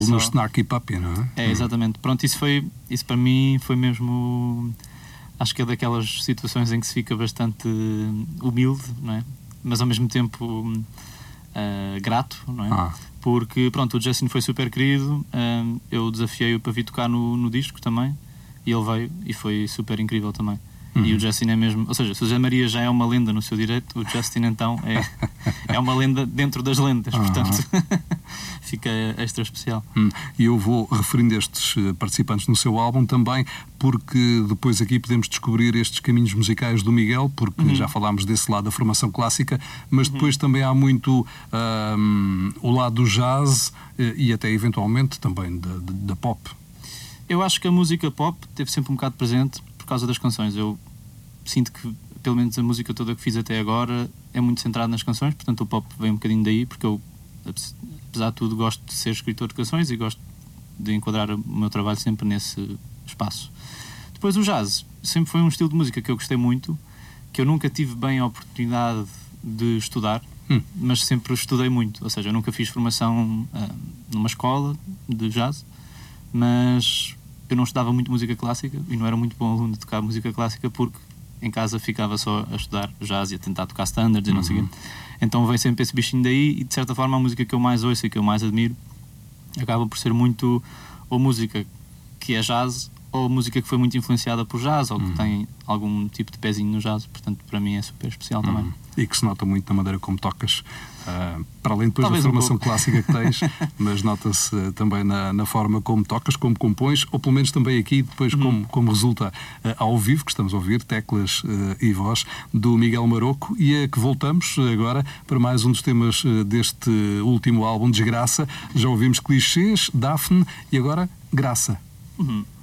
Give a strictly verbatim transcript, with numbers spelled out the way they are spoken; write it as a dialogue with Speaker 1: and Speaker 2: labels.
Speaker 1: no Snarky Puppy, não é?
Speaker 2: É, exatamente. Pronto, isso foi, isso para mim foi mesmo, acho que é daquelas situações em que se fica bastante humilde, não é? Mas ao mesmo tempo uh, grato, não é?
Speaker 1: Ah.
Speaker 2: Porque, pronto, o Justin foi super querido, uh, eu desafiei-o para vir tocar no, no disco também, e ele veio e foi super incrível também. Uhum. E o Justin é mesmo, ou seja, se o José Maria já é uma lenda no seu direito, o Justin então é, é uma lenda dentro das lendas, uhum. Portanto fica extra especial.
Speaker 1: Hum. E eu vou referindo estes participantes no seu álbum também, porque depois aqui podemos descobrir estes caminhos musicais do Miguel, porque uhum. já falámos desse lado da formação clássica, mas depois uhum. também há muito um, o lado do jazz e até eventualmente também da, da pop.
Speaker 2: Eu acho que a música pop teve sempre um bocado presente por causa das canções. Eu sinto que, pelo menos a música toda que fiz até agora é muito centrada nas canções, portanto o pop vem um bocadinho daí, porque eu, apesar de tudo, gosto de ser escritor de canções e gosto de enquadrar o meu trabalho sempre nesse espaço. Depois o jazz sempre foi um estilo de música que eu gostei muito, que eu nunca tive bem a oportunidade de estudar, hum. mas sempre estudei muito, ou seja, eu nunca fiz formação uh, numa escola de jazz, mas eu não estudava muito música clássica e não era muito bom aluno de tocar música clássica porque em casa ficava só a estudar jazz e a tentar tocar standards e não sei o quê. Então veio sempre esse bichinho daí e de certa forma a música que eu mais ouço e que eu mais admiro acaba por ser muito ou música que é jazz ou música que foi muito influenciada por jazz ou que uhum. tem algum tipo de pezinho no jazz, portanto para mim é super especial também.
Speaker 1: Uhum. E que se nota muito na maneira como tocas, uh, para além depois
Speaker 2: Talvez
Speaker 1: da formação
Speaker 2: um
Speaker 1: clássica que tens, mas nota-se uh, também na, na forma como tocas, como compões, ou pelo menos também aqui depois uhum. como, como resulta uh, ao vivo, que estamos a ouvir, teclas uh, e voz do Miguel Maroco, e é que voltamos agora para mais um dos temas uh, deste último álbum, Desgraça. Já ouvimos Clichês, Daphne e agora Graça.
Speaker 2: Uhum.